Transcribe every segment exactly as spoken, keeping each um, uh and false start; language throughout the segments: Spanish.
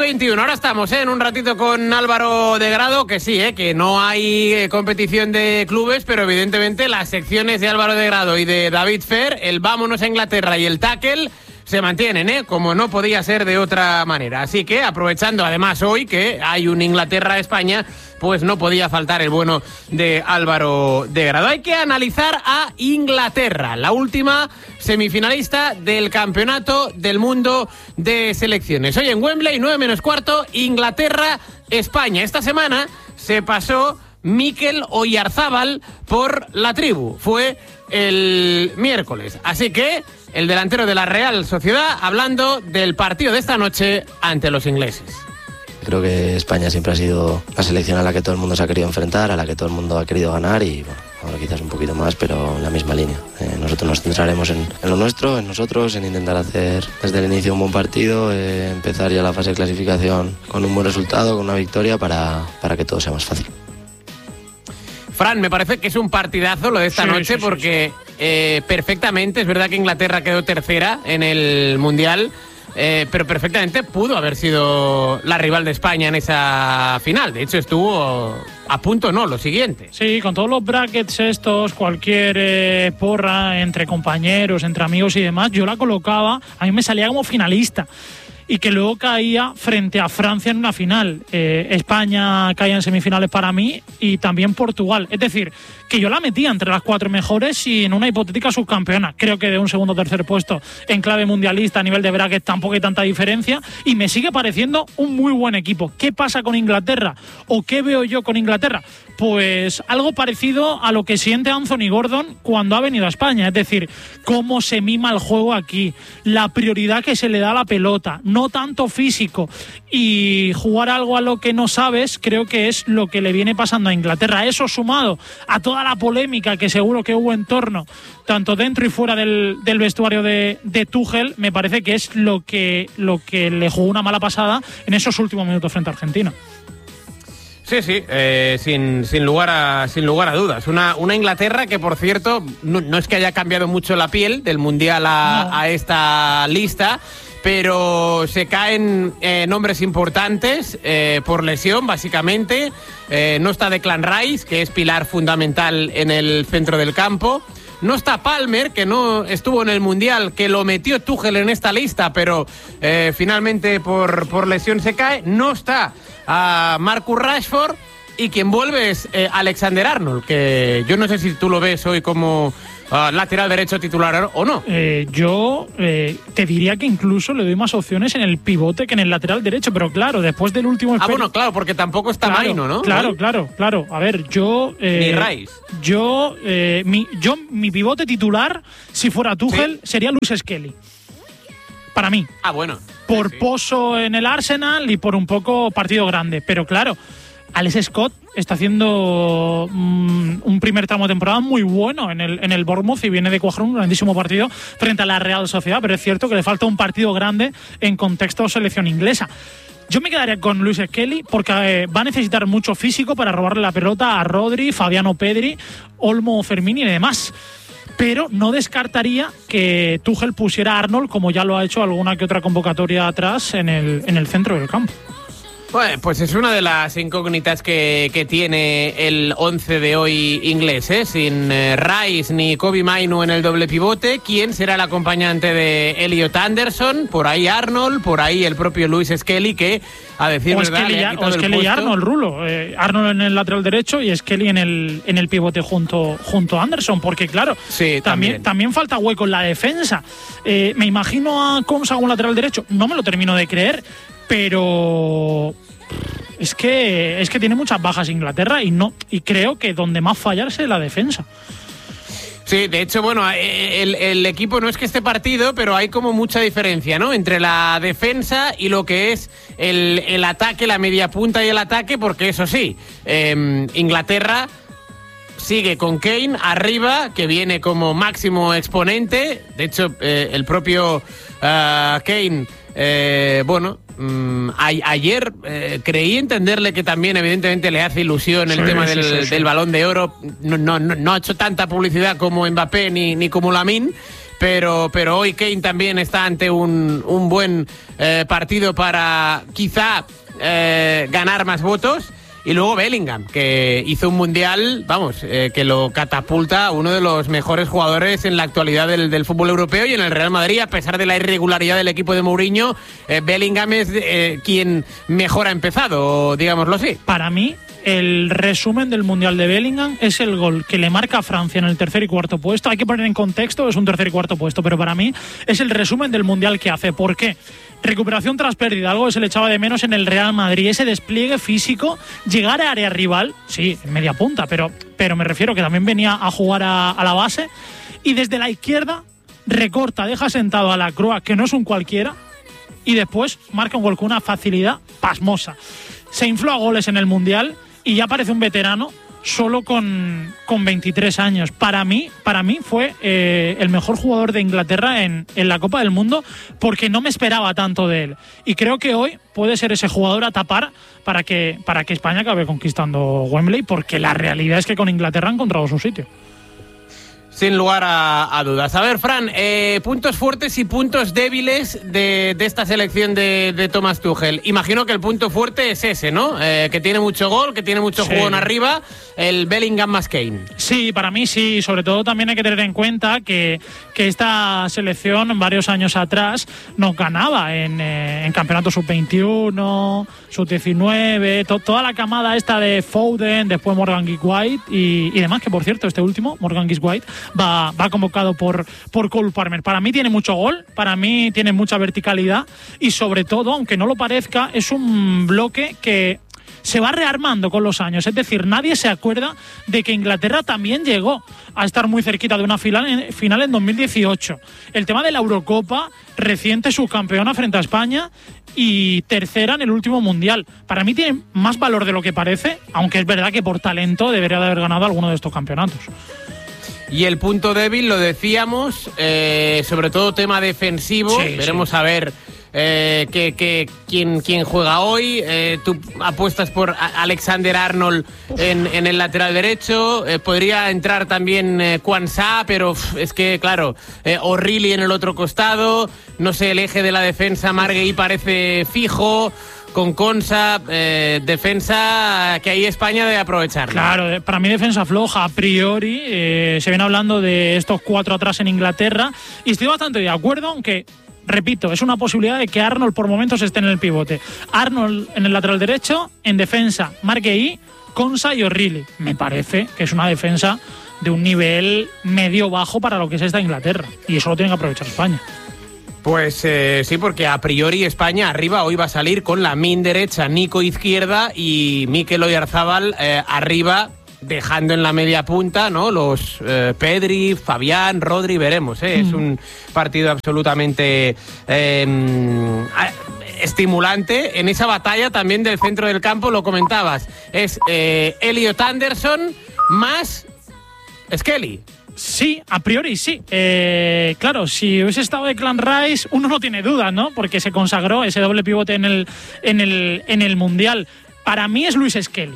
veintiuno, ahora estamos ¿eh? en un ratito con Álvaro de Grado, que sí, ¿eh? que no hay eh, competición de clubes, pero evidentemente las secciones de Álvaro de Grado y de David Fer, el vámonos a Inglaterra y el tackle, se mantienen, ¿eh? como no podía ser de otra manera. Así que, aprovechando además hoy que hay un Inglaterra-España, pues no podía faltar el bueno de Álvaro de Grado. Hay que analizar a Inglaterra, la última semifinalista del Campeonato del Mundo de Selecciones. Hoy en Wembley, nueve menos cuarto, Inglaterra-España. Esta semana se pasó Mikel Oyarzábal por la tribu. Fue el miércoles. Así que el delantero de la Real Sociedad hablando del partido de esta noche ante los ingleses. Creo que España siempre ha sido la selección a la que todo el mundo se ha querido enfrentar, a la que todo el mundo ha querido ganar y bueno, ahora quizás un poquito más, pero en la misma línea. Eh, nosotros nos centraremos en, en lo nuestro, en nosotros, en intentar hacer desde el inicio un buen partido, eh, empezar ya la fase de clasificación con un buen resultado, con una victoria para, para que todo sea más fácil. Fran, me parece que es un partidazo lo de esta sí, noche sí, porque sí, sí. Eh, perfectamente, es verdad que Inglaterra quedó tercera en el Mundial, eh, pero perfectamente pudo haber sido la rival de España en esa final. De hecho, estuvo a punto, no, lo siguiente. Sí, con todos los brackets estos, cualquier eh, porra entre compañeros, entre amigos y demás, yo la colocaba, a mí me salía como finalista. Y que luego caía frente a Francia en una final. Eh, España caía en semifinales para mí y también Portugal. Es decir, que yo la metía entre las cuatro mejores y en una hipotética subcampeona. Creo que de un segundo o tercer puesto en clave mundialista a nivel de bracket tampoco hay tanta diferencia y me sigue pareciendo un muy buen equipo. ¿Qué pasa con Inglaterra? ¿O qué veo yo con Inglaterra? Pues algo parecido a lo que siente Anthony Gordon cuando ha venido a España. Es decir, cómo se mima el juego aquí, la prioridad que se le da a la pelota, no tanto físico, y jugar algo a lo que no sabes, creo que es lo que le viene pasando a Inglaterra. Eso sumado a toda la polémica que seguro que hubo en torno, tanto dentro y fuera del, del vestuario de, de Tuchel, me parece que es lo que, lo que le jugó una mala pasada en esos últimos minutos frente a Argentina. Sí, sí, eh, sin, sin, lugar a, sin lugar a dudas. Una, una Inglaterra que, por cierto, no, no es que haya cambiado mucho la piel del Mundial a, no. a esta lista, pero se caen eh, nombres importantes eh, por lesión, básicamente. Eh, no está Declan Rice, que es pilar fundamental en el centro del campo. No está Palmer, que no estuvo en el Mundial, que lo metió Tuchel en esta lista, pero eh, finalmente por, por lesión se cae. No está a Marcus Rashford y quien vuelve es eh, Alexander Arnold, que yo no sé si tú lo ves hoy como uh, lateral derecho titular o no. Eh, yo eh, te diría que incluso le doy más opciones en el pivote que en el lateral derecho, pero claro, después del último... Ah, bueno, claro, porque tampoco está claro, Maino, ¿no? Claro, ¿no? claro, claro. A ver, yo... Eh, Ni Rice. Yo, eh, mi, yo, mi pivote titular, si fuera Tuchel, ¿sí? sería Luis Skelly. Para mí. Ah, bueno. Por sí, sí. pozo en el Arsenal y por un poco partido grande. Pero claro, Alex Scott está haciendo um, un primer tramo de temporada muy bueno en el, en el Bournemouth y viene de cuajar un grandísimo partido frente a la Real Sociedad. Pero es cierto que le falta un partido grande en contexto selección inglesa. Yo me quedaría con Luis Skelly porque eh, va a necesitar mucho físico para robarle la pelota a Rodri, Fabiano Pedri, Olmo, Fermín y demás. Pero no descartaría que Tuchel pusiera a Arnold, como ya lo ha hecho alguna que otra convocatoria atrás, en el, en el centro del campo. Bueno, pues es una de las incógnitas que, que tiene el once de hoy inglés, ¿eh? Sin eh, Rice ni Kobbie Mainoo en el doble pivote. ¿Quién será el acompañante de Elliot Anderson? Por ahí Arnold, por ahí el propio Luis Skelly, que a decir o verdad Skelly, le ha quitado o Skelly el puesto. y Arnold, Rulo. Eh, Arnold en el lateral derecho y Skelly en el, en el pivote junto, junto a Anderson, porque claro, sí, también, también. también falta hueco en la defensa. Eh, me imagino a Konsa un lateral derecho, no me lo termino de creer, pero es que es que tiene muchas bajas Inglaterra y no y creo que donde más fallarse es la defensa. Sí, de hecho, bueno, el, el equipo no es que esté partido, pero hay como mucha diferencia, ¿no? Entre la defensa y lo que es el, el ataque, la media punta y el ataque, porque eso sí, eh, Inglaterra sigue con Kane arriba, que viene como máximo exponente. De hecho, eh, el propio uh, Kane, eh, bueno, um, a, ayer eh, creí entenderle que también evidentemente le hace ilusión el sí, tema del, sí, sí, sí. del Balón de Oro. No, no, no, no ha hecho tanta publicidad como Mbappé ni, ni como Lamine, pero, pero hoy Kane también está ante un, un buen eh, partido para quizá eh, ganar más votos. Y luego Bellingham, que hizo un mundial, vamos, eh, que lo catapulta a uno de los mejores jugadores en la actualidad del, del fútbol europeo y en el Real Madrid, a pesar de la irregularidad del equipo de Mourinho, eh, Bellingham es eh, quien mejor ha empezado, digámoslo así. Para mí, el resumen del Mundial de Bellingham es el gol que le marca a Francia en el tercer y cuarto puesto. Hay que poner en contexto, es un tercer y cuarto puesto, pero para mí es el resumen del Mundial que hace. ¿Por qué? Recuperación tras pérdida, algo que se le echaba de menos en el Real Madrid, ese despliegue físico, llegar a área rival, sí, en media punta, pero, pero me refiero que también venía a jugar a, a la base, y desde la izquierda recorta, deja sentado a la Croix, que no es un cualquiera, y después marca un gol con una facilidad pasmosa. Se infló a goles en el Mundial y ya parece un veterano solo con, con veintitrés años. Para mí, para mí fue eh, el mejor jugador de Inglaterra en, en la Copa del Mundo, porque no me esperaba tanto de él. Y creo que hoy puede ser ese jugador a tapar para que, para que España acabe conquistando Wembley, porque la realidad es que con Inglaterra ha encontrado su sitio. Sin lugar a, a dudas. A ver, Fran, eh, puntos fuertes y puntos débiles de, de esta selección de, de Thomas Tuchel. Imagino que el punto fuerte es ese, ¿no? Eh, que tiene mucho gol, que tiene mucho sí. juego en arriba, el Bellingham más Kane. Sí, para mí sí. Sobre todo también hay que tener en cuenta que, que esta selección varios años atrás nos ganaba en, eh, en campeonato sub veintiuno, sub diecinueve, to, toda la camada esta de Foden, después Morgan Gibbs-White y, y demás, que por cierto, este último, Morgan Gibbs-White, Va, va convocado por, por Cole Palmer. Para mí tiene mucho gol, para mí tiene mucha verticalidad y sobre todo, aunque no lo parezca, es un bloque que se va rearmando con los años. Es decir, nadie se acuerda de que Inglaterra también llegó a estar muy cerquita de una final en, final en dos mil dieciocho. El tema de la Eurocopa, reciente subcampeona frente a España y tercera en el último Mundial. Para mí tiene más valor de lo que parece, aunque es verdad que por talento debería de haber ganado alguno de estos campeonatos. Y el punto débil, lo decíamos, eh, sobre todo tema defensivo. Sí, veremos sí. a ver eh, que, que, quién, quién juega hoy. Eh, tú apuestas por Alexander Arnold en, en el lateral derecho. Eh, podría entrar también eh, Quansah, pero uf, es que, claro, eh, O'Reilly en el otro costado. No sé, el eje de la defensa, Marguerite parece fijo. Con Konsa, eh, defensa que ahí España debe aprovechar. Claro, para mí defensa floja a priori. Eh, se viene hablando de estos cuatro atrás en Inglaterra y estoy bastante de acuerdo, aunque, repito, es una posibilidad de que Arnold por momentos esté en el pivote. Arnold en el lateral derecho, en defensa Marguerite, Konsa y O'Reilly. Me parece que es una defensa de un nivel medio-bajo para lo que es esta Inglaterra y eso lo tiene que aprovechar España. Pues eh, sí, porque a priori España arriba hoy va a salir con Lamine derecha, Nico izquierda y Mikel Oyarzabal eh, arriba, dejando en la media punta, ¿no? Los eh, Pedri, Fabián, Rodri, veremos, ¿eh? Mm. Es un partido absolutamente eh, estimulante. En esa batalla también del centro del campo, lo comentabas, es eh, Elliot Anderson más Skelly. Sí, a priori sí. Eh, claro, si hubiese estado Declan Rice, uno no tiene dudas, ¿no? Porque se consagró ese doble pivote en el, en el, en el Mundial. Para mí es Luis Skelly.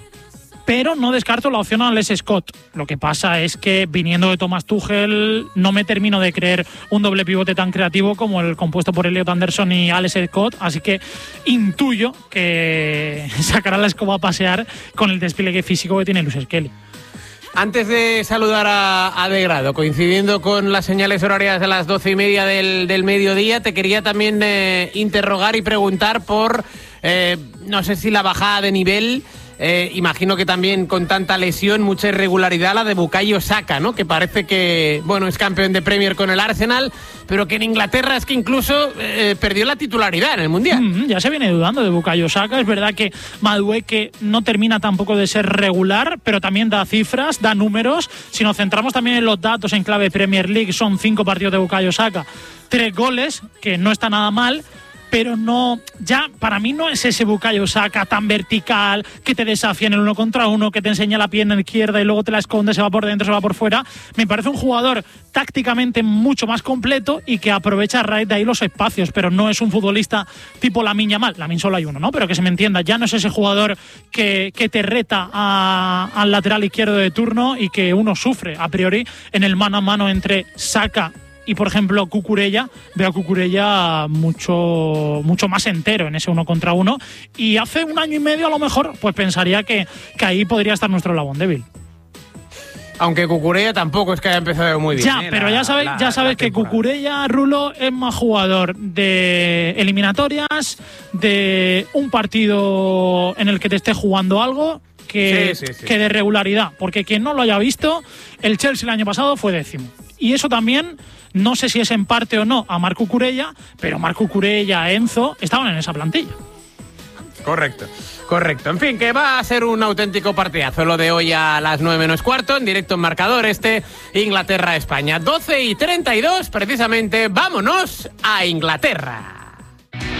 Pero no descarto la opción a Les Scott. Lo que pasa es que viniendo de Thomas Tuchel no me termino de creer un doble pivote tan creativo como el compuesto por Elliot Anderson y Alex Scott, así que intuyo que sacará la escoba a pasear con el despliegue físico que tiene Luis Skelly. Antes de saludar a, a De Grado, coincidiendo con las señales horarias de las doce y media del, del mediodía, te quería también eh, interrogar y preguntar por, eh, no sé si la bajada de nivel, eh, imagino que también con tanta lesión, mucha irregularidad, la de Bukayo Saka, ¿no? Que parece que, bueno, es campeón de Premier con el Arsenal, pero que en Inglaterra es que incluso eh, perdió la titularidad en el Mundial. Mm, ya se viene dudando de Bukayo Saka. Es verdad que Madueke no termina tampoco de ser regular, pero también da cifras, da números. Si nos centramos también en los datos en clave Premier League, son cinco partidos de Bukayo Saka, tres goles, que no está nada mal, pero no, ya para mí no es ese Bukayo Saka tan vertical, que te desafía en el uno contra uno, que te enseña la pierna izquierda y luego te la esconde, se va por dentro, se va por fuera. Me parece un jugador tácticamente mucho más completo y que aprovecha a raíz de ahí los espacios, pero no es un futbolista tipo Lamine Yamal. Lamine solo hay uno, ¿no? Pero que se me entienda, ya no es ese jugador que, que te reta a, al lateral izquierdo de turno y que uno sufre a priori en el mano a mano entre Saka Y, por ejemplo, Cucurella, veo a Cucurella mucho, mucho más entero en ese uno contra uno. Y hace un año y medio, a lo mejor, pues pensaría que, que ahí podría estar nuestro eslabón débil. Aunque Cucurella tampoco es que haya empezado muy bien. Ya, ¿eh? pero la, ya sabes, la, ya sabes que temporada. Cucurella, Rulo, es más jugador de eliminatorias, de un partido en el que te esté jugando algo, que, sí, sí, sí. que de regularidad. Porque quien no lo haya visto, el Chelsea el año pasado fue décimo. Y eso también, no sé si es en parte o no a Marc Cucurella, pero Marc Cucurella, Enzo, estaban en esa plantilla. Correcto, correcto. En fin, que va a ser un auténtico partidazo lo de hoy a las nueve menos cuarto, en directo en Marcador, este Inglaterra-España. doce y treinta y dos, precisamente, vámonos a Inglaterra.